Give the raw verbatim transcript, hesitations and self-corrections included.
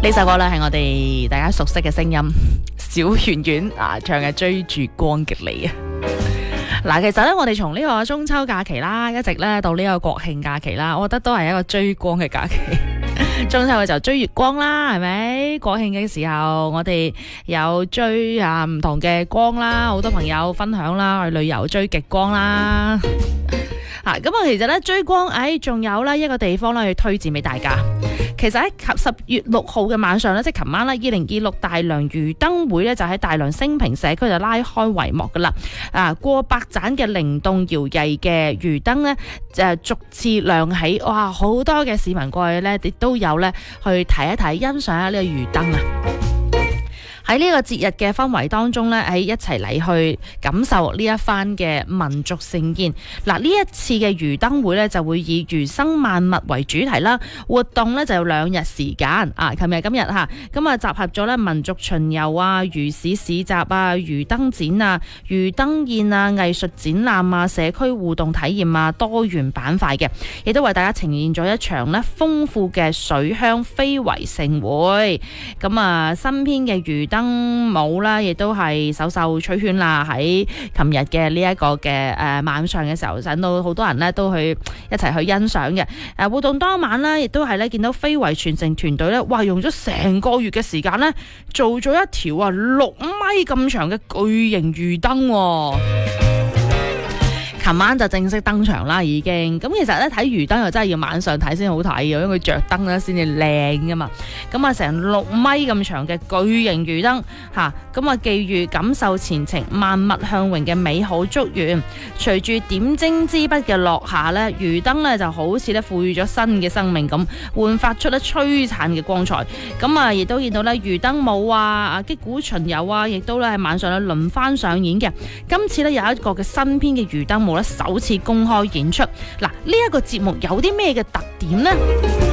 呢首歌咧係我哋大家熟悉嘅聲音，小圓圓啊唱嘅《追住光嘅你》啊。嗱，其實咧我哋從呢個中秋假期啦，一直咧到呢個國慶假期啦，我覺得都係一個追光嘅假期。中秋嘅時候追月光啦，係咪？國慶嘅時候我哋有追啊唔同嘅光啦，好多朋友分享啦，去旅遊追極光啦。啊，咁啊，其實咧追光，誒，仲有咧一個地方咧去推薦俾大家。其實喺十月六號嘅晚上咧，即係琴晚啦，二零二六大良魚燈會咧就喺大良升平社區就拉開帷幕噶啦。啊，過百盞嘅靈動搖曳嘅魚燈咧，就逐次亮起，哇！好多嘅市民過去咧，亦都有咧去睇一睇、欣賞下呢個魚燈啊。喺呢個節日嘅氛圍當中咧，喺一齊嚟去感受呢一番嘅民族盛宴。嗱，呢一次嘅魚燈會咧就會以魚生萬物為主題啦，活動咧就有兩日時間啊，琴日今日嚇，咁啊集合咗咧民族巡遊啊、魚市市集啊、魚燈展啊、魚燈宴啊、藝術展覽啊、社區互動體驗啊，多元板塊嘅，亦都為大家呈現咗一場咧豐富嘅水鄉非遺盛會。咁啊，新編嘅魚燈舞啦，亦都係首秀吹圈啦。喺琴日嘅呢一個嘅誒晚上嘅時候，引到好多人咧都去一齊去欣賞嘅。誒活動當晚咧，亦都係咧見到非遺傳承團隊咧，哇用咗成個月嘅時間咧，做咗一條啊六米咁長嘅巨型魚燈。琴晚就正式登場啦，已經咁其實咧睇魚燈又真係要晚上睇先好睇嘅，因為佢着燈咧先至靚噶嘛。咁啊，成六米咁長嘅巨型魚燈嚇，咁啊寄予感受前程萬物向榮嘅美好祝願。隨住點睛之筆嘅落下咧，魚燈咧就好似咧賦予咗新嘅生命咁，煥發出咧璀璨嘅光彩。咁啊，亦都見到咧魚燈舞啊、啊擊鼓巡遊啊，亦都咧喺晚上咧輪番上演嘅。今次咧有一個嘅新編嘅魚燈舞，首次公開演出，嗱，呢一個節目有啲咩嘅特點呢？